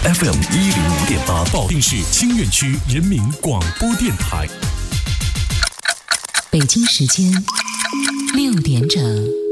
FM105.8，保定市清苑区人民广播电台。 北京时间6点整。